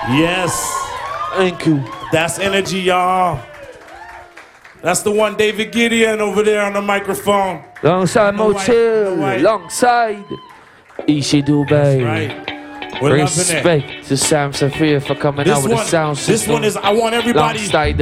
Yes. Thank you. That's energy, y'all. That's the one David Gideon over there on the microphone. Alongside Motil, alongside Ishi Dubai. That's right. We're Respect to Sam Safir for coming out with the sound system. This one is, I want everybody. Alongside